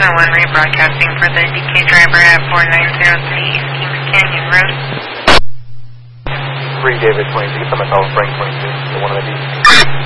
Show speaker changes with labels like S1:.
S1: 1 rebroadcasting for the DK driver at 4903 East Kings Canyon Road.
S2: 3 David 22, someone call Frank 22, the one of the